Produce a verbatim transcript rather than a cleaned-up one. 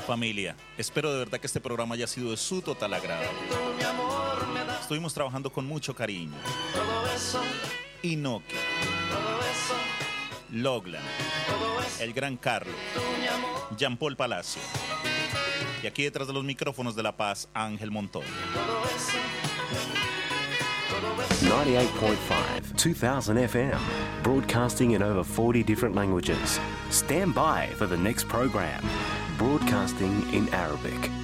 Familia, espero de verdad que este programa haya sido de su total agrado. Estuvimos trabajando con mucho cariño. Inoki, Loglan, el gran Carlos, Jean Paul Palacio. Y aquí detrás de los micrófonos de La Paz, Ángel Montoya. ninety-eight point five, two thousand F M, broadcasting in over forty different languages. Stand by for the next program, broadcasting in Arabic.